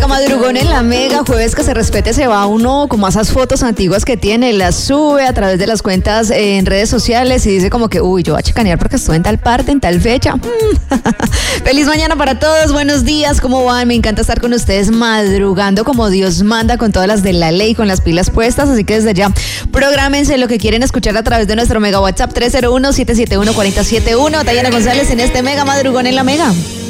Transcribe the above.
Mega madrugón en la Mega, jueves que se respete, se va uno como a esas fotos antiguas que tiene, las sube a través de las cuentas en redes sociales y dice como que, uy, yo voy a chicanear porque estuve en tal parte, en tal fecha. Feliz mañana para todos, buenos días, ¿cómo van? Me encanta estar con ustedes madrugando como Dios manda, con todas las de la ley, con las pilas puestas, así que desde ya, prográmense lo que quieren escuchar a través de nuestro Mega WhatsApp 301-771-4071. Tayana González en este Mega madrugón en la Mega.